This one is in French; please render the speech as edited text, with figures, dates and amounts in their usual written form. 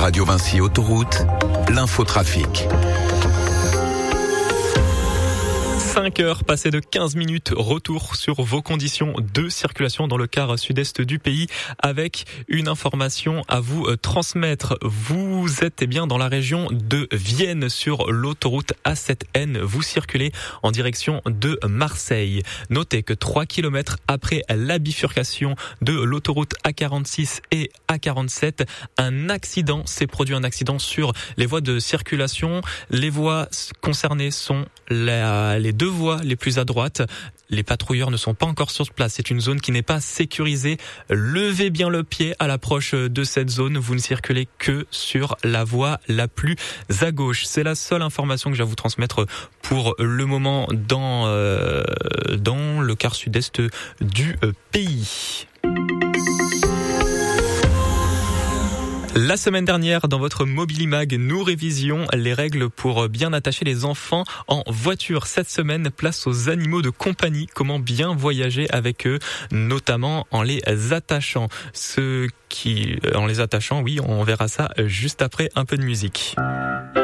Radio Vinci Autoroute, l'infotrafic. 5 heures passées de 15 minutes, retour sur vos conditions de circulation dans le quart sud-est du pays avec une information à vous transmettre. Vous êtes bien dans la région de Vienne sur l'autoroute A7N. Vous circulez en direction de Marseille. Notez que 3 km après la bifurcation de l'autoroute A46 et A47, un accident s'est produit, un accident sur les voies de circulation. Les voies concernées sont les deux voies les plus à droite. Les patrouilleurs ne sont pas encore sur place. C'est une zone qui n'est pas sécurisée. Levez bien le pied à l'approche de cette zone. Vous ne circulez que sur la voie la plus à gauche. C'est la seule information que je vais vous transmettre pour le moment dans le quart sud-est du pays. La semaine dernière, dans votre Mobilimag, nous révisions les règles pour bien attacher les enfants en voiture. Cette semaine, place aux animaux de compagnie. Comment bien voyager avec eux, notamment en les attachant. En les attachant, oui, on verra ça juste après un peu de musique.